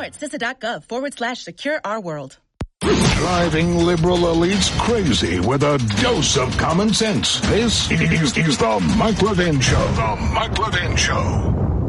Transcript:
at CISA.gov/secure our world. Driving liberal elites crazy with a dose of common sense. This is the Mike Levin Show. The Mike Levin Show.